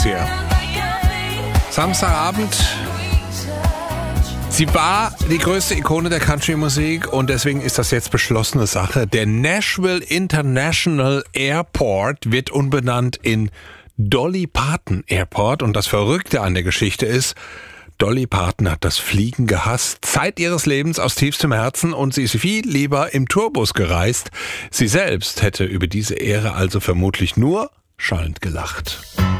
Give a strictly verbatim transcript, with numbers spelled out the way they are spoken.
Hier. Samstagabend. Sie war die größte Ikone der Country-Musik und deswegen ist das jetzt beschlossene Sache. Der Nashville International Airport wird umbenannt in Dolly Parton Airport und das Verrückte an der Geschichte ist, Dolly Parton hat das Fliegen gehasst, Zeit ihres Lebens aus tiefstem Herzen und sie ist viel lieber im Tourbus gereist. Sie selbst hätte über diese Ehre also vermutlich nur schallend gelacht.